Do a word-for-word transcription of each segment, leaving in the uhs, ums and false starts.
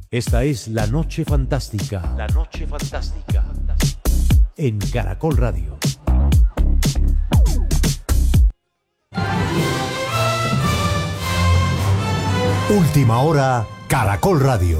Esta es La Noche Fantástica. La Noche Fantástica. En Caracol Radio. Última hora, Caracol Radio.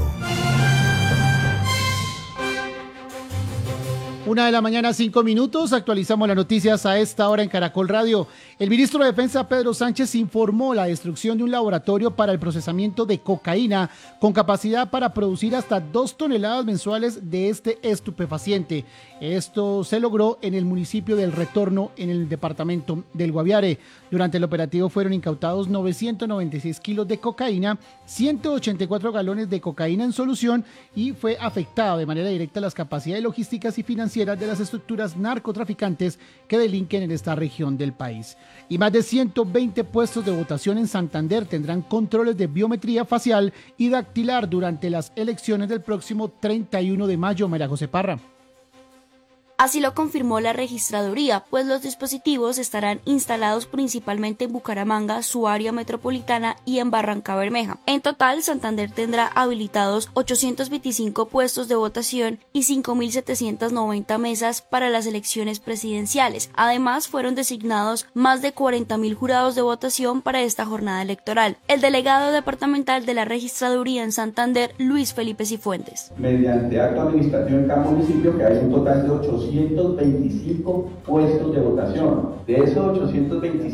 Una de la mañana, cinco minutos. Actualizamos las noticias a esta hora en Caracol Radio. El ministro de Defensa, Pedro Sánchez, informó la destrucción de un laboratorio para el procesamiento de cocaína con capacidad para producir hasta dos toneladas mensuales de este estupefaciente. Esto se logró en el municipio del Retorno, en el departamento del Guaviare. Durante el operativo fueron incautados novecientos noventa y seis kilos de cocaína, ciento ochenta y cuatro galones de cocaína en solución y fue afectada de manera directa las capacidades logísticas y financieras de las estructuras narcotraficantes que delinquen en esta región del país. Y más de ciento veinte puestos de votación en Santander tendrán controles de biometría facial y dactilar durante las elecciones del próximo treinta y uno de mayo. María José Parra. Así lo confirmó la registraduría, pues los dispositivos estarán instalados principalmente en Bucaramanga, su área metropolitana y en Barrancabermeja. En total, Santander tendrá habilitados ochocientos veinticinco puestos de votación y cinco mil setecientos noventa mesas para las elecciones presidenciales. Además, fueron designados más de cuarenta mil jurados de votación para esta jornada electoral. El delegado departamental de la registraduría en Santander, Luis Felipe Cifuentes. Mediante acto administrativo en cada municipio, que hay un total de ochocientos veinticinco puestos de votación. De esos ochocientos veinticinco,